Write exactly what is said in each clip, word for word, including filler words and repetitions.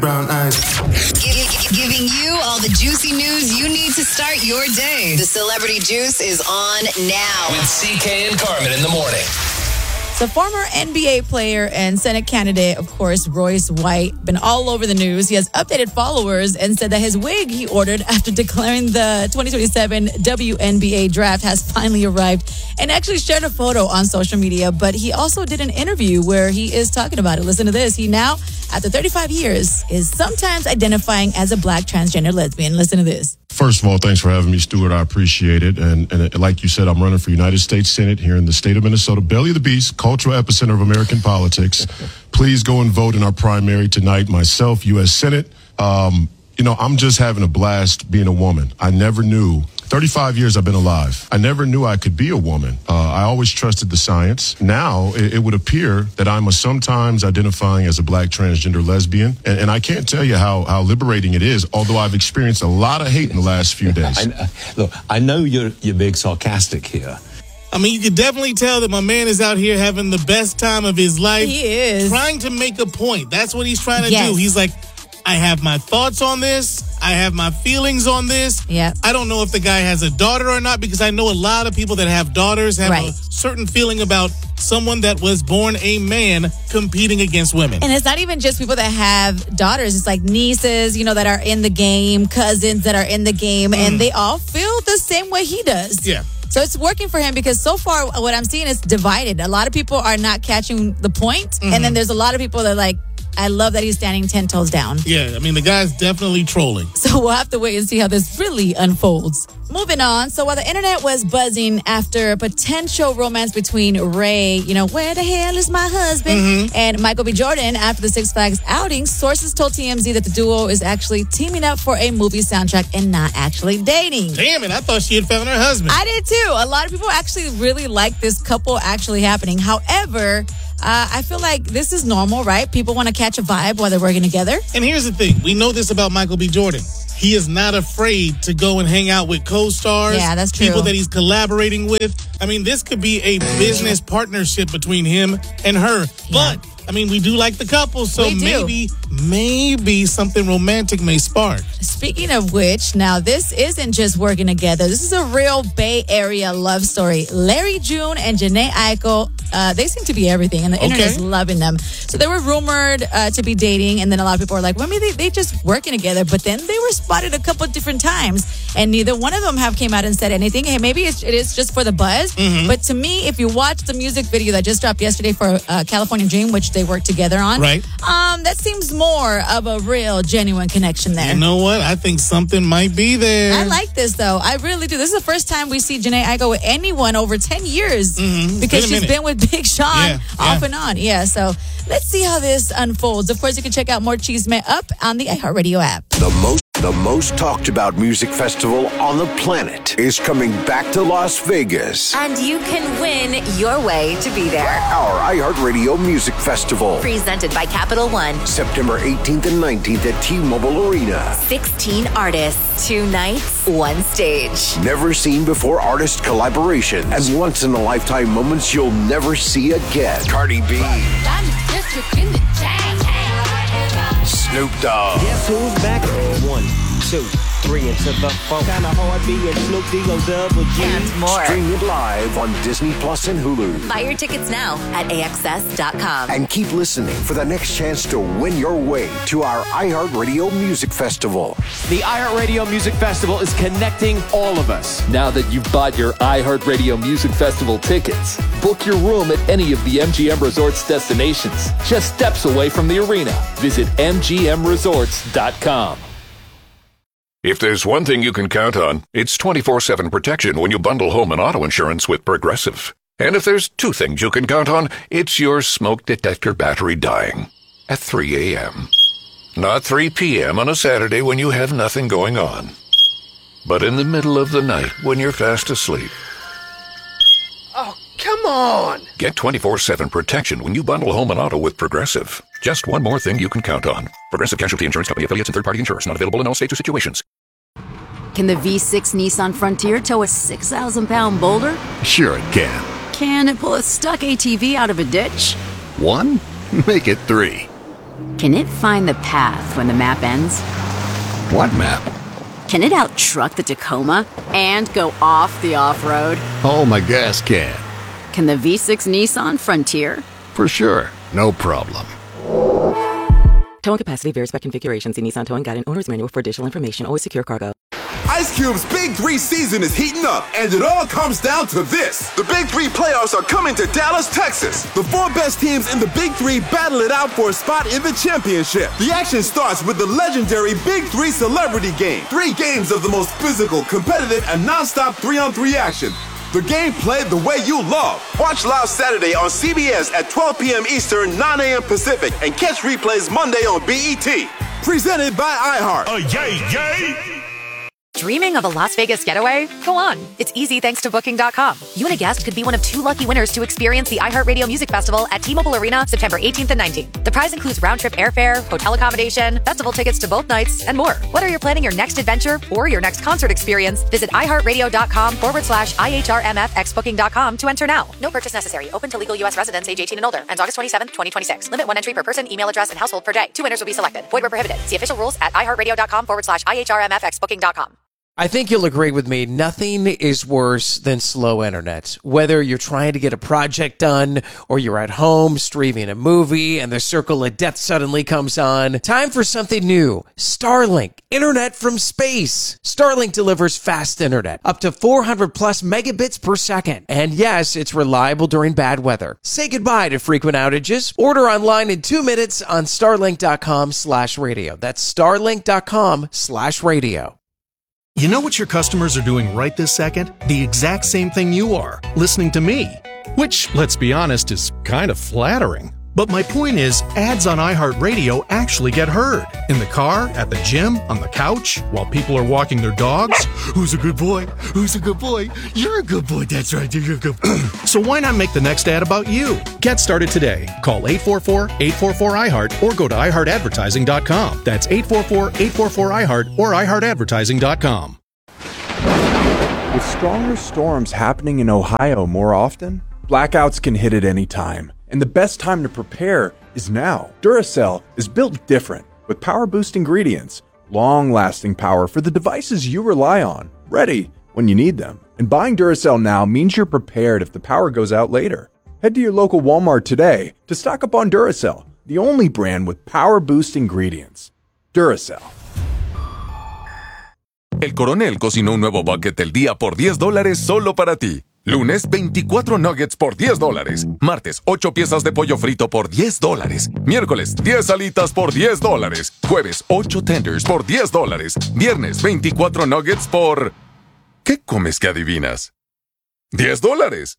Brown eyes. Giving you all the juicy news you need to start your day. The Celebrity Juice is on now. With C K and Carmen in the morning. The former N B A player and Senate candidate, of course, Royce White, been all over the news. He has updated followers and said that his wig he ordered after declaring the twenty twenty-seven W N B A draft has finally arrived, and actually shared a photo on social media. But he also did an interview where he is talking about it. Listen to this. He now, after thirty-five years, is sometimes identifying as a black transgender lesbian. Listen to this. First of all, thanks for having me, Stuart. I appreciate it. And, and like you said, I'm running for United States Senate here in the state of Minnesota. Belly of the beast, cultural epicenter of American politics. Please go and vote in our primary tonight. Myself, U S Senate. Um, you know, I'm just having a blast being a woman. I never knew. thirty-five years I've been alive. I never knew I could be a woman. Uh, I always trusted the science. Now it, it would appear that I'm a sometimes identifying as a black transgender lesbian. And, and I can't tell you how, how liberating it is, although I've experienced a lot of hate in the last few days. I, look, I know you're, you're being sarcastic here. I mean, you can definitely tell that my man is out here having the best time of his life. He is. Trying to make a point. That's what he's trying to Yes. do. He's like, I have my thoughts on this. I have my feelings on this. Yep. I don't know if the guy has a daughter or not, because I know a lot of people that have daughters have Right. a certain feeling about someone that was born a man competing against women. And it's not even just people that have daughters. It's like nieces, you know, that are in the game, cousins that are in the game, mm. and they all feel the same way he does. Yeah. So it's working for him, because so far what I'm seeing is divided. A lot of people are not catching the point, mm-hmm. and then there's a lot of people that are like, I love that he's standing ten toes down. Yeah, I mean, the guy's definitely trolling. So we'll have to wait and see how this really unfolds. Moving on. So while the internet was buzzing after a potential romance between Ray, you know, where the hell is my husband, mm-hmm. and Michael B. Jordan after the Six Flags outing, sources told T M Z that the duo is actually teaming up for a movie soundtrack and not actually dating. Damn it, I thought she had found her husband. I did too. A lot of people actually really like this couple actually happening. However, Uh, I feel like this is normal, right? People want to catch a vibe while they're working together. And here's the thing. We know this about Michael B. Jordan. He is not afraid to go and hang out with co-stars. Yeah, that's true. People that he's collaborating with. I mean, this could be a business partnership between him and her. Yeah. But, I mean, we do like the couple, so maybe, maybe something romantic may spark. Speaking of which, now this isn't just working together. This is a real Bay Area love story. Larry June and Jhené Aiko, uh, they seem to be everything, and the internet Okay. is loving them. So they were rumored uh, to be dating, and then a lot of people were like, well, maybe they, they just working together. But then they were spotted a couple of different times, and neither one of them have came out and said anything. Hey, maybe it's, it is just for the buzz. Mm-hmm. But to me, if you watch the music video that just dropped yesterday for uh, California Dream, which they worked together on, right? Um, that seems more of a real, genuine connection there. You know what? I think something might be there. I like this, though. I really do. This is the first time we see Jhené Aiko with anyone over ten years, mm-hmm. because been she's been with Big Sean yeah, off yeah. and on. Yeah, so let's see how this unfolds. Of course, you can check out more Chisme Up on the iHeartRadio app. The most The most talked about music festival on the planet is coming back to Las Vegas. And you can win your way to be there. Our iHeartRadio Music Festival. Presented by Capital One. September eighteenth and nineteenth at T-Mobile Arena. sixteen artists, two nights, one stage. Never seen before artist collaborations and once in a lifetime moments you'll never see again. Cardi B. Snoop Dogg. Guess who's back? One, two, three into the phone. Kinda hard being Snoop D-O double G. And more. Stream it live on Disney Plus and Hulu. Buy your tickets now at A X S dot com. And keep listening for the next chance to win your way to our iHeartRadio Music Festival. The iHeartRadio Music Festival is connecting all of us. Now that you've bought your iHeartRadio Music Festival tickets, book your room at any of the M G M Resorts destinations, just steps away from the arena. Visit M G M resorts dot com. If there's one thing you can count on, it's twenty-four seven protection when you bundle home and auto insurance with Progressive. And if there's two things you can count on, it's your smoke detector battery dying at three a.m. Not three p.m. on a Saturday when you have nothing going on, but in the middle of the night when you're fast asleep. Oh, come on! Get twenty-four seven protection when you bundle home and auto with Progressive. Just one more thing you can count on. Progressive Casualty Insurance Company, affiliates, and third-party insurers. Not available in all states or situations. Can the V six Nissan Frontier tow a six thousand pound boulder? Sure it can. Can it pull a stuck A T V out of a ditch? One? Make it three. Can it find the path when the map ends? What map? Can it out-truck the Tacoma and go off the off-road? Oh, my gas can. Can the V six Nissan Frontier? For sure. No problem. Towing capacity varies by configuration. See Nissan Towing Guide and Owner's Manual for additional information. Always secure cargo. Ice Cube's Big Three season is heating up, and it all comes down to this. The Big Three playoffs are coming to Dallas, Texas. The four best teams in the Big Three battle it out for a spot in the championship. The action starts with the legendary Big Three Celebrity Game. Three games of the most physical, competitive, and non-stop three-on-three action. The game played the way you love. Watch live Saturday on C B S at twelve p.m. Eastern, nine a.m. Pacific, and catch replays Monday on B E T. Presented by iHeart. Oh, yay, yay! Dreaming of a Las Vegas getaway? Go on. It's easy thanks to Booking dot com. You and a guest could be one of two lucky winners to experience the iHeartRadio Music Festival at T-Mobile Arena September eighteenth and nineteenth. The prize includes round-trip airfare, hotel accommodation, festival tickets to both nights, and more. Whether you're planning your next adventure or your next concert experience, visit iHeartRadio.com forward slash IHRMFX Booking dot com to enter now. No purchase necessary. Open to legal U S residents age eighteen and older. Ends August twenty-seventh, twenty twenty-six. Limit one entry per person, email address, and household per day. Two winners will be selected. Void where prohibited. See official rules at iHeartRadio.com forward slash IHRMFX Booking dot com. I think you'll agree with me. Nothing is worse than slow internet. Whether you're trying to get a project done or you're at home streaming a movie and the circle of death suddenly comes on. Time for something new. Starlink. Internet from space. Starlink delivers fast internet. Up to four hundred plus megabits per second. And yes, it's reliable during bad weather. Say goodbye to frequent outages. Order online in two minutes on starlink.com slash radio. That's starlink.com slash radio. You know what your customers are doing right this second? The exact same thing you are, listening to me. Which, let's be honest, is kind of flattering. But my point is, ads on iHeartRadio actually get heard. In the car, at the gym, on the couch, while people are walking their dogs. Who's a good boy? Who's a good boy? You're a good boy. That's right. You're a good boy. So why not make the next ad about you? Get started today. Call eight four four, eight four four, I heart or go to i heart advertising dot com. That's eight four four, eight four four, I heart or i heart advertising dot com. With stronger storms happening in Ohio more often, blackouts can hit at any time. And the best time to prepare is now. Duracell is built different, with power-boost ingredients, long-lasting power for the devices you rely on, ready when you need them. And buying Duracell now means you're prepared if the power goes out later. Head to your local Walmart today to stock up on Duracell, the only brand with power-boost ingredients. Duracell. El Coronel cocinó un nuevo bucket del día por diez dólares solo para ti. Lunes, veinticuatro nuggets por diez dólares. Martes, ocho piezas de pollo frito por diez dólares. Miércoles, diez alitas por diez dólares. Jueves, ocho tenders por diez dólares. Viernes, veinticuatro nuggets por... ¿Qué comes que adivinas? diez dólares.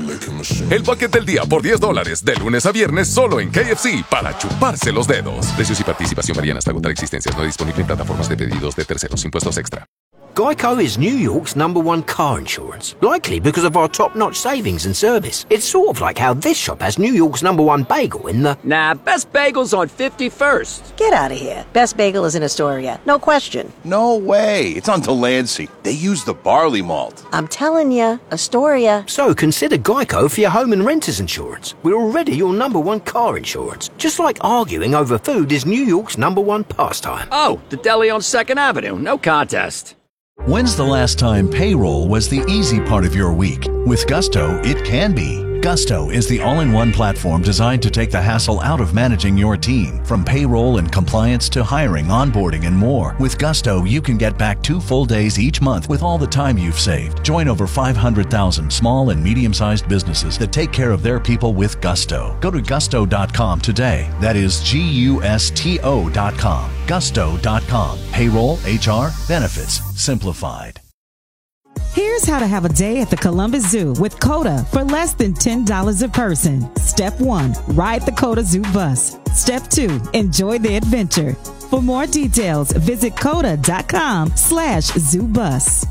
El bucket del día por diez dólares. De lunes a viernes solo en K F C para chuparse los dedos. Precios y participación varían hasta agotar existencias. No disponible en plataformas de pedidos de terceros. Impuestos extra. Geico is New York's number one car insurance, likely because of our top-notch savings and service. It's sort of like how this shop has New York's number one bagel in the... Nah, Best Bagel's on fifty-first. Get out of here. Best Bagel is in Astoria. No question. No way. It's on Delancey. They use the barley malt. I'm telling you, Astoria. So consider Geico for your home and renter's insurance. We're already your number one car insurance. Just like arguing over food is New York's number one pastime. Oh, the deli on second Avenue. No contest. When's the last time payroll was the easy part of your week? With Gusto, it can be. Gusto is the all-in-one platform designed to take the hassle out of managing your team. From payroll and compliance to hiring, onboarding, and more. With Gusto, you can get back two full days each month with all the time you've saved. Join over five hundred thousand small and medium-sized businesses that take care of their people with Gusto. Go to gusto dot com today. That is G U S T O dot com. gusto dot com. Payroll, H R, benefits, simplified. Here's how to have a day at the Columbus Zoo with COTA for less than ten dollars a person. Step one, ride the COTA Zoo bus. Step two, enjoy the adventure. For more details, visit coda dot com slash zoo bus.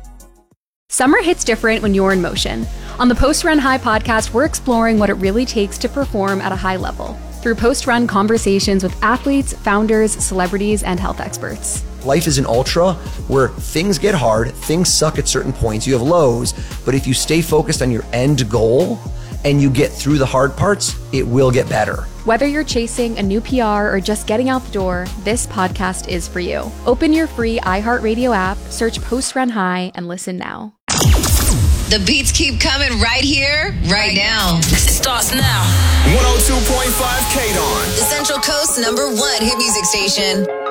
Summer hits different when you're in motion. On the Post Run High podcast, we're exploring what it really takes to perform at a high level through post-run conversations with athletes, founders, celebrities, and health experts. Life is an ultra where things get hard, things suck at certain points, you have lows, but if you stay focused on your end goal, and you get through the hard parts, it will get better. Whether you're chasing a new P R or just getting out the door, this podcast is for you. Open your free iHeartRadio app, search Post Run High, and listen now. The beats keep coming right here, right now. It starts now. one oh two point five K-Dawn. The Central Coast's number one hit music station.